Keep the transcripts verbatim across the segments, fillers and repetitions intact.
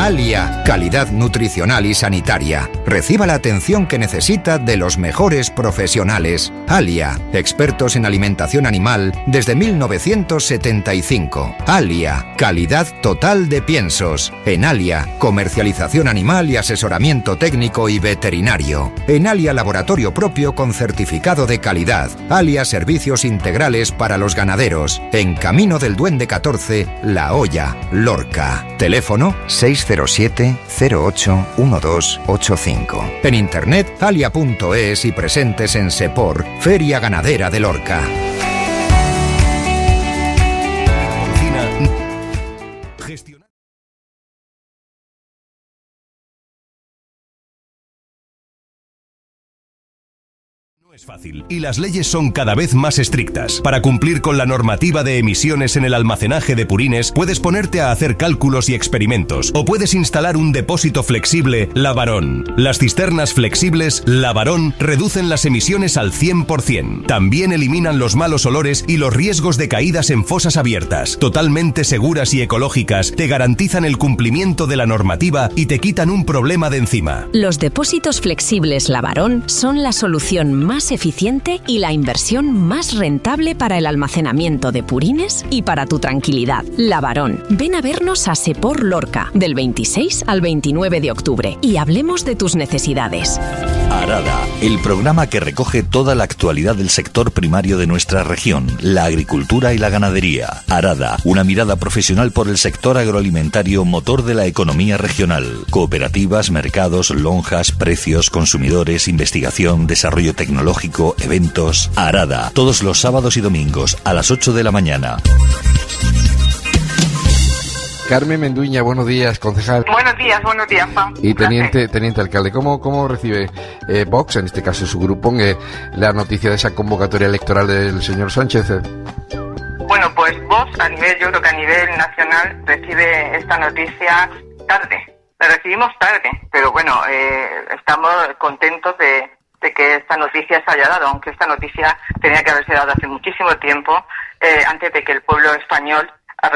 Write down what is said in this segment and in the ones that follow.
Alia, calidad nutricional y sanitaria. Reciba la atención que necesita de los mejores profesionales. Alia, expertos en alimentación animal desde mil novecientos setenta y cinco. Alia, calidad total de piensos. En Alia, comercialización animal y asesoramiento técnico y veterinario. En Alia, laboratorio propio con certificado de calidad. Alia, servicios integrales para los ganaderos. En Camino del Duende catorce, La Hoya, Lorca. Teléfono seis cero siete, cero ocho, uno dos ocho cinco. En internet alia punto es y presentes en Sepor, Feria Ganadera de Lorca. Es fácil y las leyes son cada vez más estrictas. Para cumplir con la normativa de emisiones en el almacenaje de purines, puedes ponerte a hacer cálculos y experimentos o puedes instalar un depósito flexible Lavarón. Las cisternas flexibles Lavarón reducen las emisiones al cien por ciento. También eliminan los malos olores y los riesgos de caídas en fosas abiertas. Totalmente seguras y ecológicas, te garantizan el cumplimiento de la normativa y te quitan un problema de encima. Los depósitos flexibles Lavarón son la solución más eficiente y la inversión más rentable para el almacenamiento de purines y para tu tranquilidad. Lavarón. Ven a vernos a Sepor Lorca del veintiséis al veintinueve de octubre y hablemos de tus necesidades. Arada, el programa que recoge toda la actualidad del sector primario de nuestra región, la agricultura y la ganadería. Arada, una mirada profesional por el sector agroalimentario, motor de la economía regional. Cooperativas, mercados, lonjas, precios, consumidores, investigación, desarrollo tecnológico, eventos. Arada, todos los sábados y domingos a las ocho de la mañana. Carmen Menduña, buenos días, concejal. Buenos días, buenos días, Juan. Y teniente teniente alcalde, ¿cómo, cómo recibe eh, Vox, en este caso su grupo, eh, la noticia de esa convocatoria electoral del señor Sánchez? Bueno, pues Vox, a nivel, yo creo que a nivel nacional, recibe esta noticia tarde. La recibimos tarde, pero bueno, eh, estamos contentos de, de que esta noticia se haya dado, aunque esta noticia tenía que haberse dado hace muchísimo tiempo, eh, antes de que el pueblo español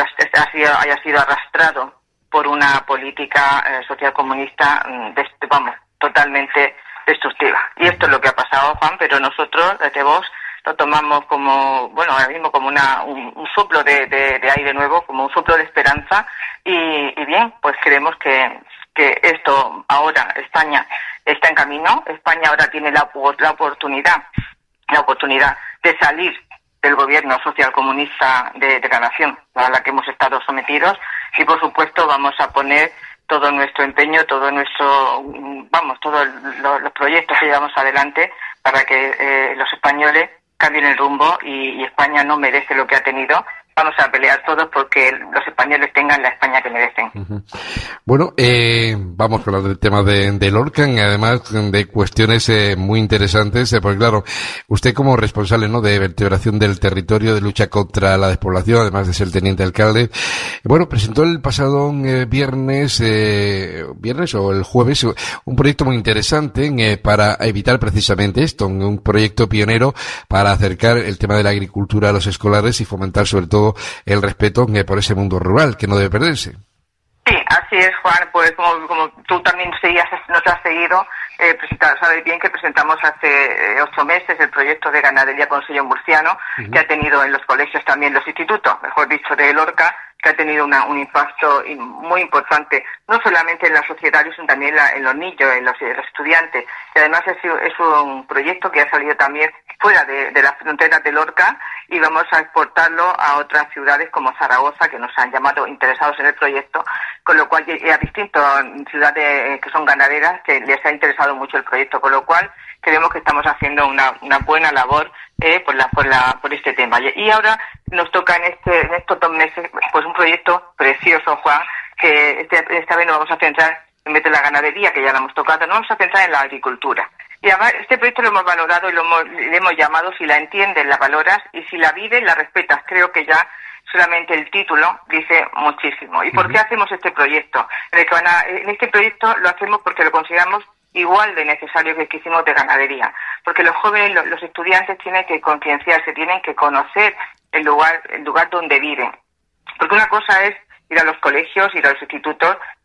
haya sido arrastrado por una política eh, socialcomunista, de, vamos, totalmente destructiva. Y esto es lo que ha pasado, Juan, pero nosotros, desde Vox, lo tomamos como, bueno, ahora mismo como una, un, un soplo de, de, de aire nuevo, como un soplo de esperanza, y, y bien, pues creemos que, que esto ahora, España está en camino, España ahora tiene la, la oportunidad, la oportunidad de salir del gobierno socialcomunista de, de la nación a la que hemos estado sometidos, y por supuesto vamos a poner todo nuestro empeño, todo nuestro, vamos, todos los, los proyectos que llevamos adelante para que eh, los españoles cambien el rumbo, y, y España no merece lo que ha tenido. Vamos a pelear todos porque los españoles tengan la España que merecen. Uh-huh. Bueno, eh, vamos con el tema de, de Lorca, y además de cuestiones eh, muy interesantes, eh, porque claro, usted como responsable, ¿no?, de vertebración del territorio, de lucha contra la despoblación, además de ser el teniente alcalde, bueno, presentó el pasado eh, viernes, eh, viernes o el jueves, un proyecto muy interesante eh, para evitar precisamente esto, un proyecto pionero para acercar el tema de la agricultura a los escolares y fomentar sobre todo el respeto eh, por ese mundo rural que no debe perderse. Sí, así es, Juan. Pues como, como tú también seguías, nos has seguido, eh, presentar, sabes bien que presentamos hace eh, ocho meses el proyecto de ganadería con sello murciano, uh-huh, que ha tenido en los colegios también los institutos, mejor dicho, de Lorca, que ha tenido una, un impacto muy importante, no solamente en la sociedad, sino también la, en los niños, en los, en los estudiantes. Y además es, es un proyecto que ha salido también fuera de, de las fronteras de Lorca, y vamos a exportarlo a otras ciudades como Zaragoza, que nos han llamado interesados en el proyecto, con lo cual, y a distintas ciudades que son ganaderas, que les ha interesado mucho el proyecto, con lo cual creemos que estamos haciendo una, una buena labor eh, por, la, por, la, por este tema. Y ahora nos toca en, este, en estos dos meses pues un proyecto precioso, Juan, que este, esta vez nos vamos a centrar en vez de la ganadería, que ya la hemos tocado, nos vamos a centrar en la agricultura. Y además este proyecto lo hemos valorado y lo hemos, le hemos llamado Si la entiendes, la valoras, y si la vives, la respetas. Creo que ya solamente el título dice muchísimo. ¿Y por qué hacemos este proyecto? En, el que van a, en este proyecto lo hacemos porque lo consideramos igual de necesario que el que hicimos de ganadería. Porque los jóvenes, los, los estudiantes tienen que concienciarse, tienen que conocer el lugar, el lugar donde viven. Porque una cosa es ir a los colegios, ir a los institutos,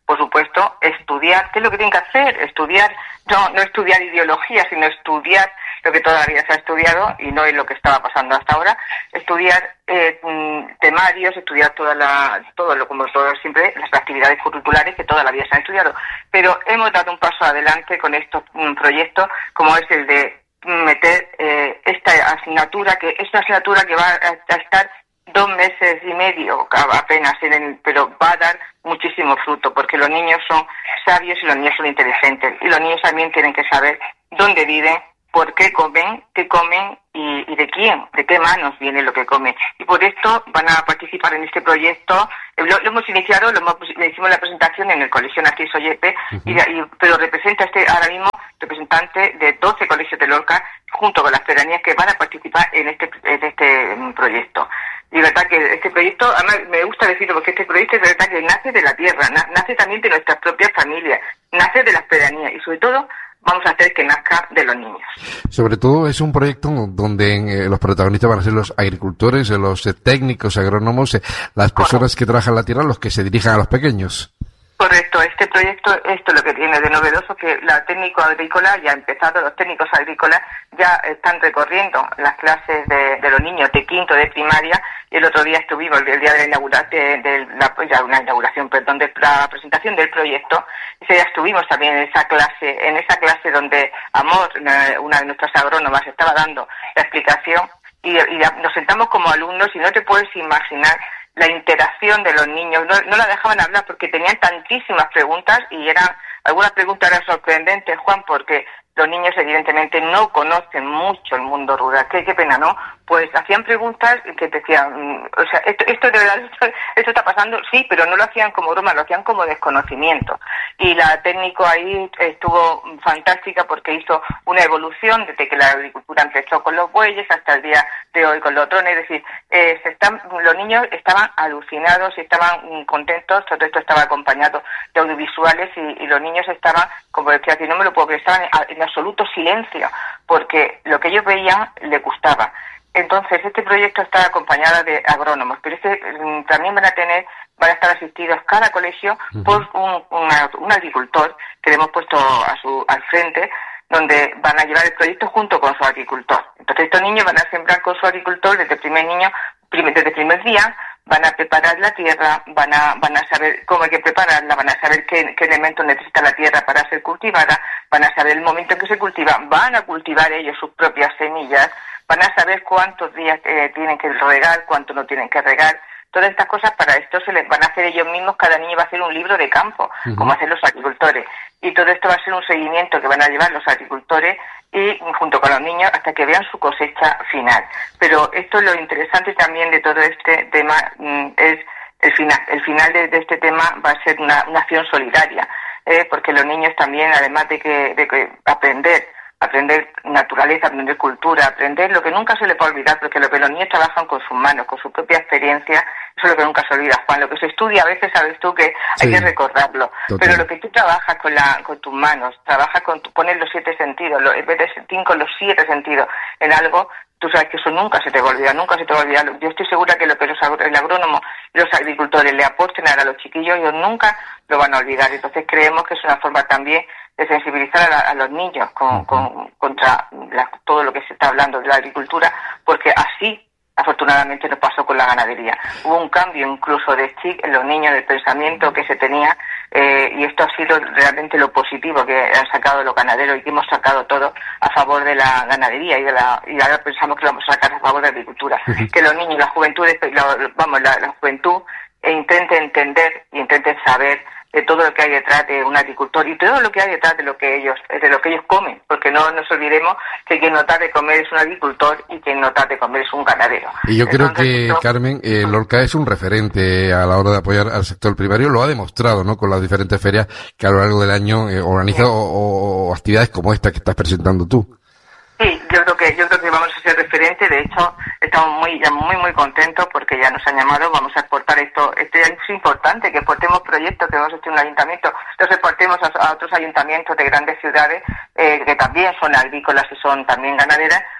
por supuesto, estudiar. ¿Qué es lo que tienen que hacer? Estudiar, no, no estudiar ideología, sino estudiar lo que todavía se ha estudiado y no es lo que estaba pasando hasta ahora. Estudiar eh, temarios, estudiar toda la, todo lo como todo siempre, las actividades curriculares que toda la vida se han estudiado. Pero hemos dado un paso adelante con estos um, proyectos, como es el de meter eh, esta asignatura, que es una asignatura que va a, a estar dos meses y medio apenas, en el, pero va a dar muchísimo fruto, porque los niños son sabios y los niños son inteligentes, y los niños también tienen que saber dónde viven, por qué comen, qué comen y, y de quién, de qué manos viene lo que comen. Y por esto van a participar en este proyecto. Lo, lo hemos iniciado, lo hemos, le hicimos la presentación en el Colegio Narciso Yepes, uh-huh. y, y, pero representa este ahora mismo representante de doce colegios de Lorca, junto con las pedanías que van a participar en este, en este proyecto. Y verdad que este proyecto, además me gusta decirlo porque este proyecto es verdad que nace de la tierra, na, nace también de nuestras propias familias, nace de las pedanías y sobre todo vamos a hacer que nazca de los niños. Sobre todo es un proyecto donde eh, los protagonistas van a ser los agricultores, los eh, técnicos, agrónomos, eh, las personas Correcto. que trabajan la tierra, los que se dirijan a los pequeños. Correcto, este proyecto, esto es lo que tiene de novedoso, que la técnico agrícola ya ha empezado, los técnicos agrícolas ya están recorriendo las clases de, de los niños de quinto de primaria, y el otro día estuvimos, el día de la inauguración, de, de la, ya una inauguración, perdón, de la presentación del proyecto, y ya estuvimos también en esa clase, en esa clase donde Amor, una de nuestras agrónomas, estaba dando la explicación, y, y nos sentamos como alumnos y no te puedes imaginar la interacción de los niños, no, no la dejaban hablar porque tenían tantísimas preguntas y eran, algunas preguntas eran sorprendentes, Juan, porque los niños evidentemente no conocen mucho el mundo rural. Qué, qué pena, ¿no? Pues hacían preguntas que te decían, o sea, esto, esto de verdad, esto, esto está pasando, sí, pero no lo hacían como broma, lo hacían como desconocimiento. Y la técnico ahí estuvo fantástica porque hizo una evolución desde que la agricultura empezó con los bueyes hasta el día de hoy con los drones. Es decir, eh, se están, los niños estaban alucinados y estaban contentos, todo esto estaba acompañado de audiovisuales y, y los niños estaban, como decía, así no me lo puedo creer, estaban en, en absoluto silencio porque lo que ellos veían les gustaba. Entonces, este proyecto está acompañado de agrónomos, pero este, también van a tener, van a estar asistidos cada colegio uh-huh. por un, una, un agricultor que le hemos puesto a su, al frente, donde van a llevar el proyecto junto con su agricultor. Entonces, estos niños van a sembrar con su agricultor desde el primer niño, primer, desde el primer día, van a preparar la tierra, van a, van a saber cómo hay que prepararla, van a saber qué, qué elementos necesita la tierra para ser cultivada, van a saber el momento en que se cultiva, van a cultivar ellos sus propias semillas, van a saber cuántos días eh, tienen que regar, cuánto no tienen que regar. Todas estas cosas para esto se les van a hacer ellos mismos, cada niño va a hacer un libro de campo, uh-huh. como hacen los agricultores. Y todo esto va a ser un seguimiento que van a llevar los agricultores y junto con los niños hasta que vean su cosecha final. Pero esto es lo interesante también de todo este tema, mm, es el final. El final de, de este tema va a ser una, una acción solidaria, eh, porque los niños también, además de que, de que aprender, aprender naturaleza, aprender cultura, aprender lo que nunca se les puede olvidar, porque lo que los niños trabajan con sus manos, con su propia experiencia, eso es lo que nunca se olvida, Juan. Lo que se estudia a veces sabes tú que hay sí, que recordarlo, total. Pero lo que tú trabajas con la con tus manos, trabajas con tu, pones los siete sentidos, los, en vez de cinco, los siete sentidos en algo, tú sabes que eso nunca se te va a olvidar, nunca se te va a olvidar. Yo estoy segura que lo que los, el agrónomo y los agricultores le aporten a los chiquillos, ellos nunca lo van a olvidar. Entonces creemos que es una forma también de sensibilizar a, la, a los niños con, con, contra la, todo lo que se está hablando de la agricultura, porque así, afortunadamente, nos pasó con la ganadería. Hubo un cambio incluso de chip en los niños, del pensamiento que se tenía, eh, y esto ha sido realmente lo positivo que han sacado los ganaderos y que hemos sacado todo a favor de la ganadería y de la y ahora pensamos que lo vamos a sacar a favor de la agricultura. Que los niños, la juventud, la, vamos, la, la juventud e intente entender y intente saber de todo lo que hay detrás de un agricultor y todo lo que hay detrás de lo que ellos de lo que ellos comen, porque no nos olvidemos que quien no da de comer es un agricultor y quien no da de comer es un ganadero. Y yo Entonces, creo que, no, Carmen, eh, Lorca es un referente a la hora de apoyar al sector primario, lo ha demostrado, ¿no?, con las diferentes ferias que a lo largo del año eh, organiza sí. o, o, o actividades como esta que estás presentando tú. Sí, yo creo que yo creo que vamos a ser referente. De hecho, estamos muy ya muy muy contentos porque ya nos han llamado. Vamos a exportar esto. Este es importante que exportemos proyectos que hemos hecho en un ayuntamiento, los exportemos a, a otros ayuntamientos de grandes ciudades eh, que también son agrícolas y son también ganaderas,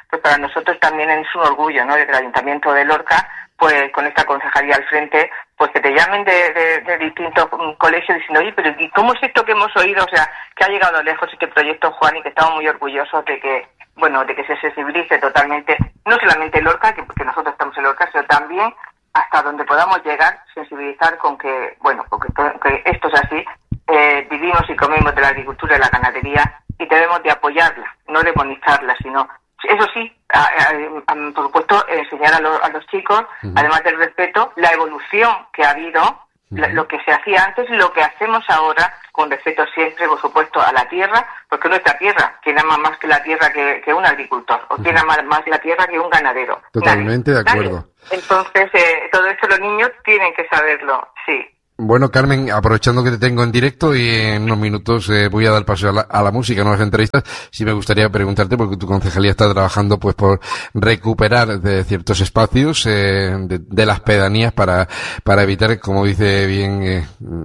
pues para nosotros también es un orgullo, ¿no?, desde el Ayuntamiento de Lorca, pues con esta concejalía al frente, pues que te llamen de, de, de distintos colegios diciendo, oye, pero ¿y cómo es esto que hemos oído? O sea, que ha llegado lejos este proyecto, Juan, y que estamos muy orgullosos de que, bueno, de que se sensibilice totalmente, no solamente Lorca, que, que nosotros estamos en Lorca, sino también hasta donde podamos llegar, sensibilizar con que, bueno, porque que esto es así, eh, vivimos y comemos de la agricultura y la ganadería y debemos de apoyarla, no demonizarla, sino, eso sí, a, a, a, por supuesto, enseñar a, lo, a los chicos, uh-huh. además del respeto, la evolución que ha habido, uh-huh. la, lo que se hacía antes y lo que hacemos ahora, con respeto siempre, por supuesto, a la tierra, porque nuestra tierra, ¿quién ama más que la tierra que, que un agricultor? ¿O quién ama más la tierra que un ganadero? Totalmente Nadie, de acuerdo. Nadie. Entonces, eh, todo esto los niños tienen que saberlo, sí. Bueno, Carmen, aprovechando que te tengo en directo y en unos minutos eh, voy a dar paso a la, a la música, no a las entrevistas, sí me gustaría preguntarte, porque tu concejalía está trabajando pues por recuperar de ciertos espacios eh, de, de las pedanías para para evitar, como dice bien, eh,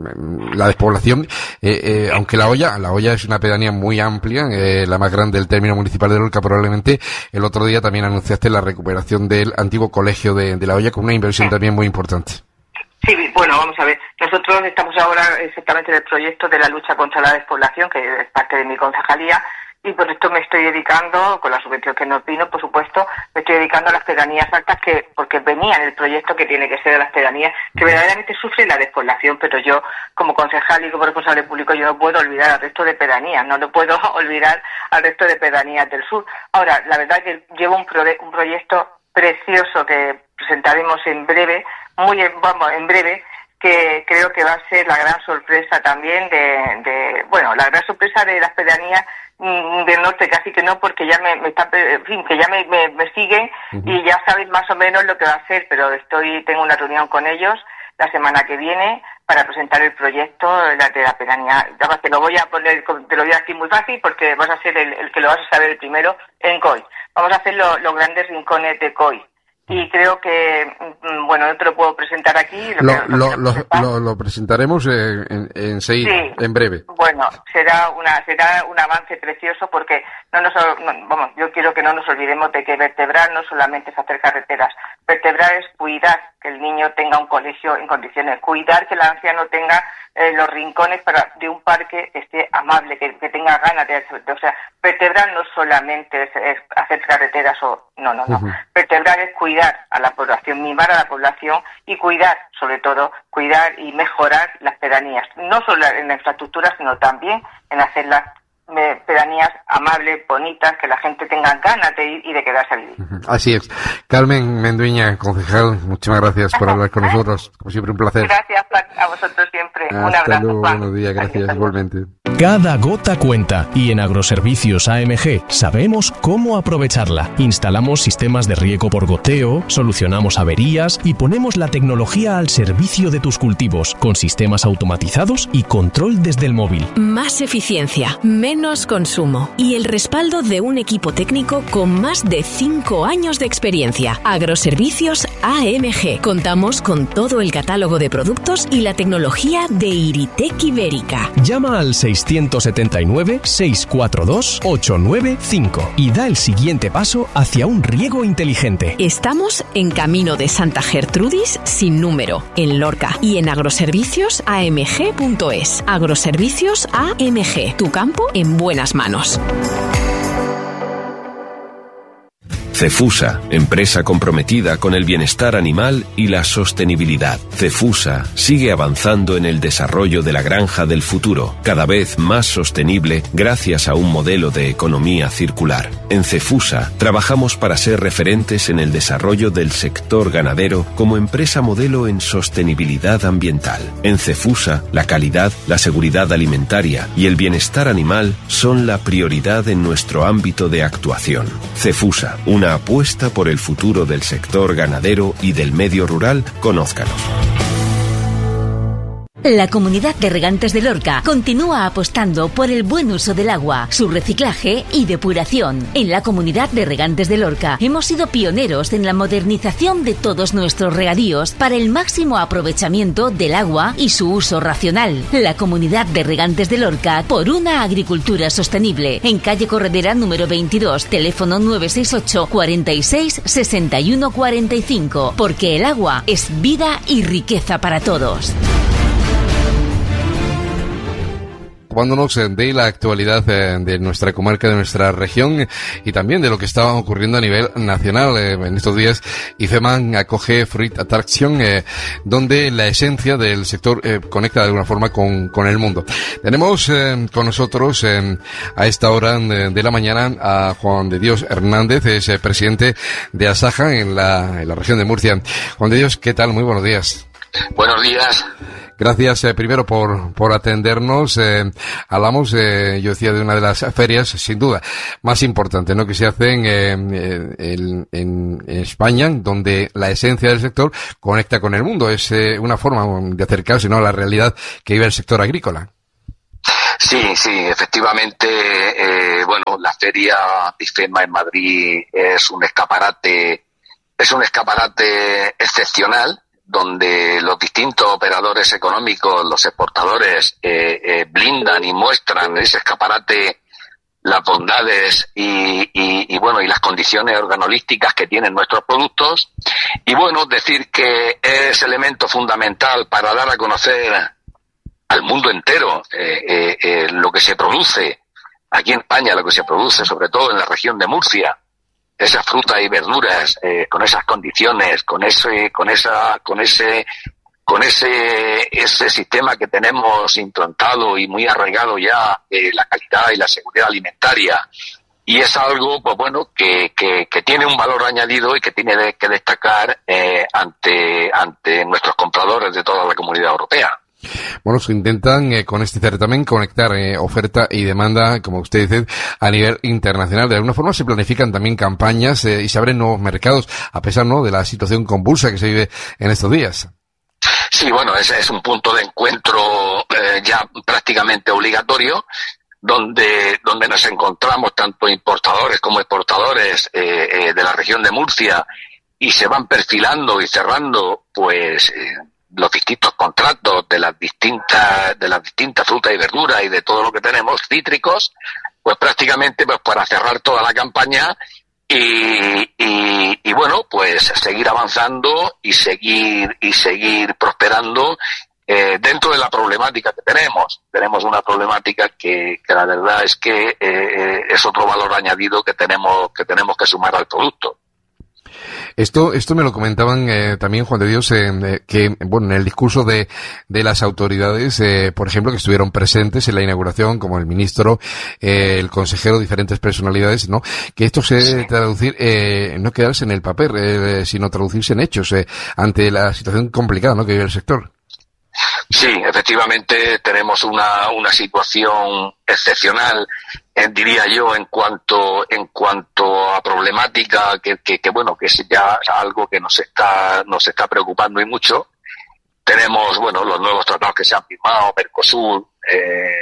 la despoblación. Eh, eh, aunque La Hoya, La Hoya es una pedanía muy amplia, eh, la más grande del término municipal de Lorca probablemente. El otro día también anunciaste la recuperación del antiguo colegio de, de La Hoya con una inversión sí. también muy importante. Sí, bueno, vamos a ver. Nosotros estamos ahora exactamente en el proyecto de la lucha contra la despoblación, que es parte de mi concejalía, y por esto me estoy dedicando, con la subvención que nos vino, por supuesto, me estoy dedicando a las pedanías altas, que porque venía en el proyecto que tiene que ser de las pedanías que verdaderamente sufren la despoblación, pero yo, como concejal y como responsable público, yo no puedo olvidar al resto de pedanías, no lo puedo olvidar al resto de pedanías del sur. Ahora, la verdad es que llevo un, pro- un proyecto precioso que presentaremos en breve, muy en, vamos, en breve, que creo que va a ser la gran sorpresa también de, de bueno, la gran sorpresa de las pedanías mm, del norte, casi que no, porque ya me, me está, en fin, que ya me, me, me siguen uh-huh. y ya saben más o menos lo que va a hacer, pero estoy, tengo una reunión con ellos la semana que viene para presentar el proyecto de la, de la pedanía. Te lo voy a poner, te lo voy a decir muy fácil porque vas a ser el, el que lo vas a saber el primero en Coy. Vamos a hacer lo, los grandes rincones de Coy. Y creo que, bueno, no te lo puedo presentar aquí. Lo, lo, lo, lo, lo, lo presentaremos en, en, en, seis, sí, en breve. Bueno, será una será un avance precioso porque no nos no, vamos, yo quiero que no nos olvidemos de que vertebrar no solamente es hacer carreteras. Vertebrar es cuidar que el niño tenga un colegio en condiciones, cuidar que el anciano tenga eh, los rincones para de un parque que esté amable, que, que tenga ganas de, de, o sea, vertebrar no solamente es, es hacer carreteras o no, no, no. Uh-huh. Vertebrar es cuidar a la población, mimar a la población y cuidar, sobre todo, cuidar y mejorar las pedanías, no solo en la infraestructura, sino también en hacerlas pedanías amables, bonitas, que la gente tenga ganas de ir y de quedarse a vivir. Así es. Carmen Menduiña, concejal, muchísimas gracias por hablar con nosotros. Como siempre, un placer. Gracias a vosotros siempre. Hasta un abrazo. Luego, buenos días, gracias, gracias igualmente. Cada gota cuenta y en Agroservicios A M G sabemos cómo aprovecharla. Instalamos sistemas de riego por goteo, solucionamos averías y ponemos la tecnología al servicio de tus cultivos con sistemas automatizados y control desde el móvil. Más eficiencia, menos consumo y el respaldo de un equipo técnico con más de cinco años de experiencia. Agroservicios A M G. Contamos con todo el catálogo de productos y la tecnología de Iritec Ibérica. Llama al seiscientos setenta y nueve, seiscientos cuarenta y dos, ochocientos noventa y cinco y da el siguiente paso hacia un riego inteligente. Estamos en Camino de Santa Gertrudis sin número, en Lorca, y en agroservicios a m g punto es. Agroservicios A M G. Tu campo en buenas manos. Cefusa, empresa comprometida con el bienestar animal y la sostenibilidad. Cefusa sigue avanzando en el desarrollo de la granja del futuro, cada vez más sostenible gracias a un modelo de economía circular. En Cefusa trabajamos para ser referentes en el desarrollo del sector ganadero como empresa modelo en sostenibilidad ambiental. En Cefusa, la calidad, la seguridad alimentaria y el bienestar animal son la prioridad en nuestro ámbito de actuación. Cefusa, una apuesta por el futuro del sector ganadero y del medio rural. Conózcanos. La Comunidad de Regantes de Lorca continúa apostando por el buen uso del agua, su reciclaje y depuración. En la Comunidad de Regantes de Lorca hemos sido pioneros en la modernización de todos nuestros regadíos para el máximo aprovechamiento del agua y su uso racional. La Comunidad de Regantes de Lorca, por una agricultura sostenible. En calle Corredera número veintidós, teléfono nueve seis ocho, cuarenta y seis, sesenta y uno cuarenta y cinco. Porque el agua es vida y riqueza para todos. Ocupándonos de la actualidad de nuestra comarca, de nuestra región y también de lo que está ocurriendo a nivel nacional. En estos días IFEMA acoge Fruit Attraction, eh, donde la esencia del sector eh, conecta de alguna forma con, con el mundo. Tenemos eh, con nosotros eh, a esta hora de, de la mañana a Juan de Dios Hernández, es eh, presidente de Asaja en la, en la región de Murcia. Juan de Dios, ¿qué tal? Muy buenos días. Buenos días. Gracias eh, primero por por atendernos. Eh, hablamos, eh, yo decía, de una de las ferias, sin duda, más importantes, ¿no?, que se hacen eh, en, en España, donde la esencia del sector conecta con el mundo. Es eh, una forma de acercarse, ¿no?, a la realidad que vive el sector agrícola. Sí, sí, efectivamente, eh, bueno, la feria IFEMA en Madrid es un escaparate, es un escaparate excepcional, donde los distintos operadores económicos, los exportadores, eh, eh, blindan y muestran ese escaparate las bondades y, y, y, bueno, y las condiciones organolísticas que tienen nuestros productos. Y bueno, decir que es elemento fundamental para dar a conocer al mundo entero eh, eh, eh, lo que se produce aquí en España, lo que se produce sobre todo en la región de Murcia. Esas frutas y verduras, eh, con esas condiciones, con ese, con esa, con ese, con ese, ese sistema que tenemos implantado y muy arraigado ya, eh, la calidad y la seguridad alimentaria. Y es algo, pues bueno, que, que, que tiene un valor añadido y que tiene de, que destacar, eh, ante, ante nuestros compradores de toda la Comunidad Europea. Bueno, se intentan eh, con este certamen conectar eh, oferta y demanda, como usted dice, a nivel internacional. De alguna forma se planifican también campañas eh, y se abren nuevos mercados, a pesar, ¿no?, de la situación convulsa que se vive en estos días. Sí, bueno, ese es un punto de encuentro eh, ya prácticamente obligatorio, donde donde nos encontramos tanto importadores como exportadores eh, eh, de la región de Murcia, y se van perfilando y cerrando, pues, eh, los distintos contratos de las distintas de las distintas frutas y verduras y de todo lo que tenemos cítricos, pues prácticamente pues para cerrar toda la campaña y, y, y bueno, pues seguir avanzando y seguir y seguir prosperando eh, dentro de la problemática que tenemos. Tenemos una problemática que, que la verdad es que eh, es otro valor añadido que tenemos que tenemos que sumar al producto. Esto, esto me lo comentaban eh, también, Juan de Dios, eh, que, bueno, en el discurso de, de las autoridades, eh, por ejemplo, que estuvieron presentes en la inauguración, como el ministro, eh, el consejero, diferentes personalidades, ¿no?, que esto se debe traducir, eh, no quedarse en el papel, eh, sino traducirse en hechos, eh, ante la situación complicada, ¿no?, que vive el sector. Sí, efectivamente tenemos una, una situación excepcional, eh, diría yo, en cuanto en cuanto a problemática que, que, que bueno, que es ya algo que nos está nos está preocupando y mucho. Tenemos, bueno, los nuevos tratados que se han firmado, Mercosur, eh,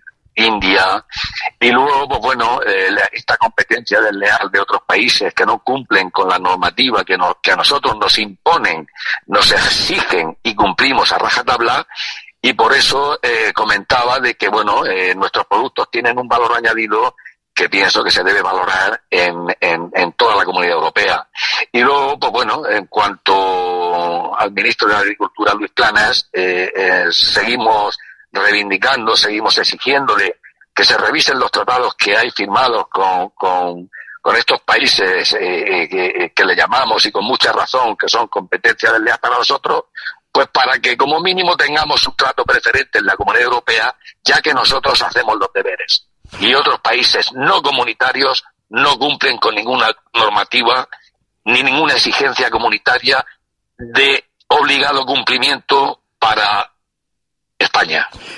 India, y luego, pues bueno, eh, esta competencia desleal de otros países que no cumplen con la normativa que, nos, que a nosotros nos imponen, nos exigen y cumplimos a rajatabla, y por eso eh, comentaba de que, bueno, eh, nuestros productos tienen un valor añadido que pienso que se debe valorar en, en, en toda la Comunidad Europea. Y luego, pues bueno, en cuanto al ministro de Agricultura, Luis Planas, eh, eh, seguimos reivindicando, seguimos exigiéndole que se revisen los tratados que hay firmados con, con, con estos países eh, que, que le llamamos, y con mucha razón, que son competencia desleal para nosotros, pues para que como mínimo tengamos un trato preferente en la Comunidad Europea, ya que nosotros hacemos los deberes. Y otros países no comunitarios no cumplen con ninguna normativa ni ninguna exigencia comunitaria de obligado cumplimiento para España.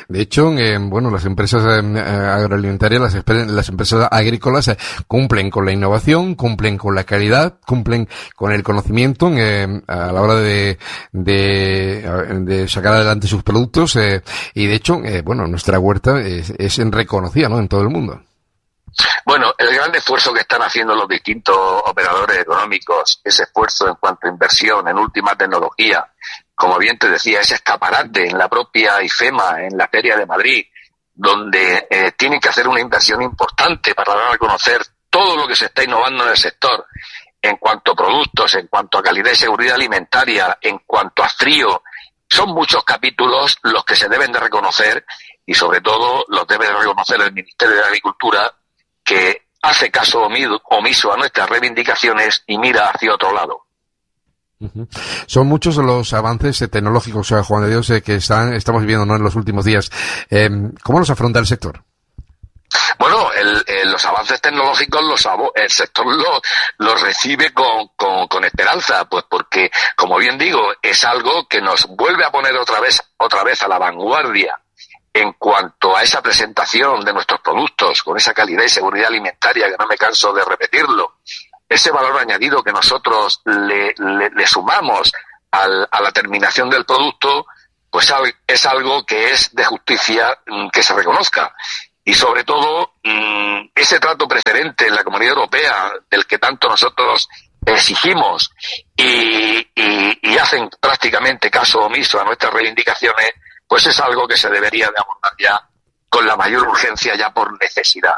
De hecho, eh, bueno, las empresas eh, agroalimentarias, las, las empresas agrícolas eh, cumplen con la innovación, cumplen con la calidad, cumplen con el conocimiento eh, a la hora de, de, de sacar adelante sus productos eh, y de hecho, eh, bueno, nuestra huerta es, es reconocida, ¿no?, en todo el mundo. Bueno, el gran esfuerzo que están haciendo los distintos operadores económicos, ese esfuerzo en cuanto a inversión en última tecnología, como bien te decía, ese escaparate en la propia IFEMA, en la Feria de Madrid, donde eh, tienen que hacer una inversión importante para dar a conocer todo lo que se está innovando en el sector, en cuanto a productos, en cuanto a calidad y seguridad alimentaria, en cuanto a frío. Son muchos capítulos los que se deben de reconocer y sobre todo los debe de reconocer el Ministerio de Agricultura, que hace caso omiso a nuestras reivindicaciones y mira hacia otro lado. Uh-huh. Son muchos los avances eh, tecnológicos, eh, Juan de Dios, eh, que están, estamos viviendo, ¿no?, en los últimos días. Eh, ¿Cómo los afronta el sector? Bueno, el, el, los avances tecnológicos los el sector los lo recibe con, con, con esperanza, pues porque, como bien digo, es algo que nos vuelve a poner otra vez, otra vez a la vanguardia en cuanto a esa presentación de nuestros productos, con esa calidad y seguridad alimentaria, que no me canso de repetirlo, ese valor añadido que nosotros le, le, le sumamos al, a la terminación del producto, pues es algo que es de justicia que se reconozca. Y sobre todo, ese trato preferente en la Comunidad Europea, del que tanto nosotros exigimos y, y, y hacen prácticamente caso omiso a nuestras reivindicaciones, pues es algo que se debería de abordar ya con la mayor urgencia, ya por necesidad.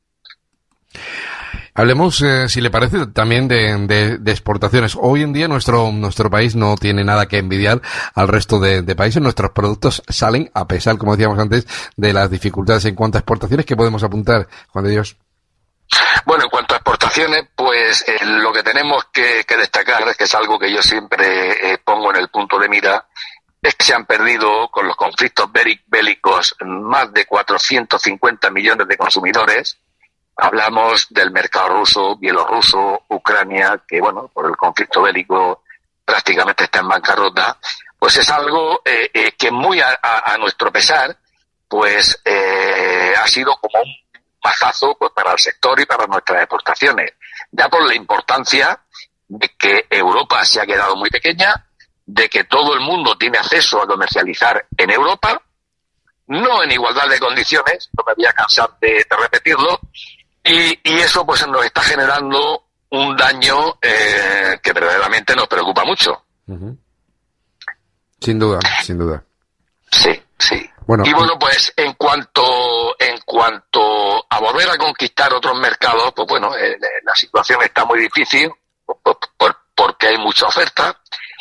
Hablemos, eh, si le parece, también de, de, de exportaciones. Hoy en día nuestro nuestro país no tiene nada que envidiar al resto de, de países. Nuestros productos salen, a pesar, como decíamos antes, de las dificultades en cuanto a exportaciones. ¿Qué podemos apuntar, Juan de Dios? Bueno, en cuanto a exportaciones, pues eh, lo que tenemos que, que destacar, es que es algo que yo siempre eh, pongo en el punto de mira, es que se han perdido con los conflictos bélicos más de cuatrocientos cincuenta millones de consumidores. Hablamos del mercado ruso, bielorruso, Ucrania, que bueno, por el conflicto bélico prácticamente está en bancarrota. Pues es algo eh, eh, que muy a, a, a nuestro pesar, pues eh, ha sido como un mazazo pues para el sector y para nuestras exportaciones. Ya por la importancia de que Europa se ha quedado muy pequeña, de que todo el mundo tiene acceso a comercializar en Europa, no en igualdad de condiciones, no me voy a cansar de, de repetirlo, y, y eso pues nos está generando un daño eh, que verdaderamente nos preocupa mucho. Uh-huh. Sin duda, sin duda. Sí, sí. Bueno, y bueno, pues en cuanto en cuanto a volver a conquistar otros mercados, pues bueno, eh, la situación está muy difícil por, por, porque hay mucha oferta.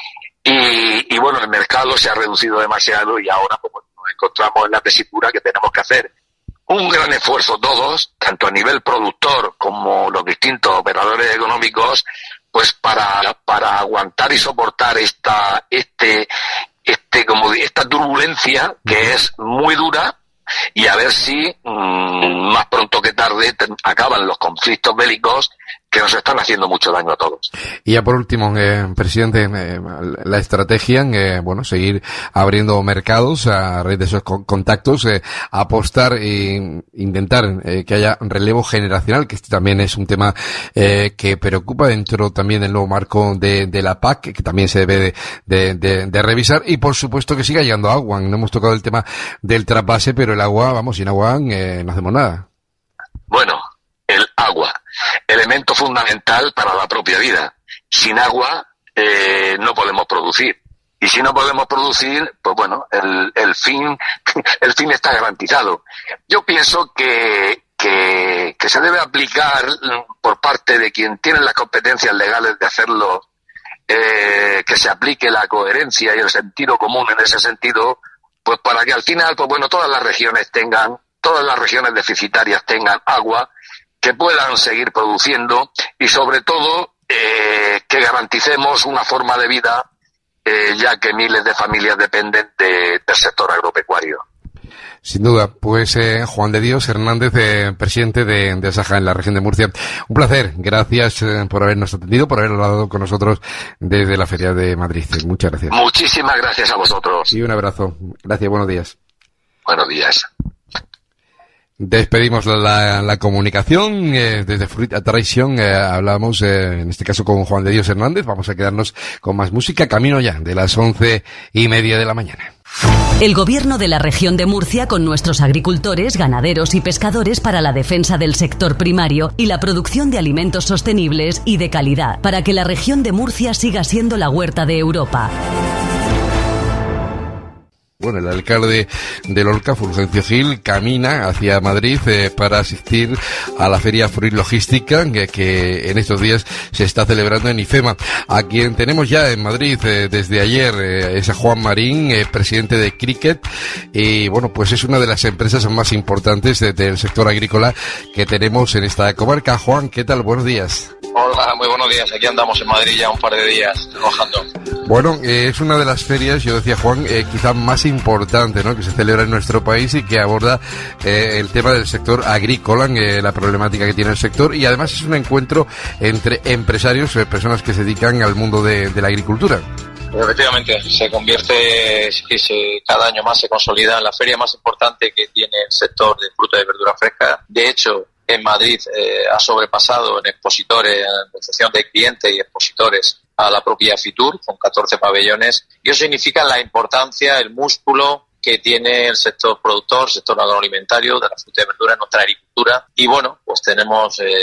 Y, y bueno, el mercado se ha reducido demasiado y ahora pues, nos encontramos en la tesitura que tenemos que hacer un gran esfuerzo todos, tanto a nivel productor como los distintos operadores económicos, pues para para aguantar y soportar esta este este como esta turbulencia que es muy dura y a ver si mmm, más pronto que tarde te, acaban los conflictos bélicos que nos están haciendo mucho daño a todos. Y ya por último, eh, presidente, eh, la estrategia, eh, bueno, seguir abriendo mercados a raíz de esos con- contactos, eh, apostar e intentar eh, que haya relevo generacional, que este también es un tema eh, que preocupa dentro también del nuevo marco de, de la P A C, que también se debe de, de, de, de revisar, y por supuesto que siga llegando agua. No hemos tocado el tema del trasvase, pero el agua, vamos, sin agua eh, no hacemos nada. Bueno, el agua, elemento fundamental para la propia vida. Sin agua eh, no podemos producir. Y si no podemos producir, pues bueno, el, el fin el fin está garantizado. Yo pienso que, que, que se debe aplicar por parte de quien tiene las competencias legales de hacerlo, eh, que se aplique la coherencia y el sentido común en ese sentido, pues para que al final, pues bueno, todas las regiones tengan, todas las regiones deficitarias tengan agua, que puedan seguir produciendo y sobre todo eh, que garanticemos una forma de vida, eh, ya que miles de familias dependen de, del sector agropecuario. Sin duda, pues eh, Juan de Dios Hernández, eh, presidente de, de Saja en la región de Murcia. Un placer, gracias eh, por habernos atendido, por haber hablado con nosotros desde la Feria de Madrid. Muchas gracias. Muchísimas gracias a vosotros. Y un abrazo. Gracias, buenos días. Buenos días. Despedimos la, la comunicación eh, desde Fruit Attraction. Eh, hablamos, eh, en este caso, con Juan de Dios Hernández. Vamos a quedarnos con más música. Camino ya de las once y media de la mañana. El Gobierno de la Región de Murcia, con nuestros agricultores, ganaderos y pescadores, para la defensa del sector primario y la producción de alimentos sostenibles y de calidad, para que la región de Murcia siga siendo la huerta de Europa. Bueno, el alcalde de Lorca, Fulgencio Gil, camina hacia Madrid eh, para asistir a la Feria Fruit Logística que, que en estos días se está celebrando en IFEMA. A quien tenemos ya en Madrid eh, desde ayer eh, es a Juan Marín, eh, presidente de Cricket, y bueno, pues es una de las empresas más importantes de, del sector agrícola que tenemos en esta comarca. Juan, ¿qué tal? Buenos días. Hola, muy buenos días. Aquí andamos en Madrid ya un par de días trabajando. Bueno, eh, es una de las ferias, yo decía Juan, eh, quizá más importante, ¿no?, que se celebra en nuestro país y que aborda eh, el tema del sector agrícola, eh, la problemática que tiene el sector, y además es un encuentro entre empresarios, eh, personas que se dedican al mundo de, de la agricultura. Efectivamente, se convierte, y se, cada año más se consolida en la feria más importante que tiene el sector de fruta y verdura fresca. De hecho, en Madrid eh, ha sobrepasado en expositores, en recepción de clientes y expositores, a la propia Fitur, con catorce pabellones, y eso significa la importancia, el músculo que tiene el sector productor, el sector agroalimentario, de la fruta y verdura en nuestra agricultura, y bueno, pues tenemos eh,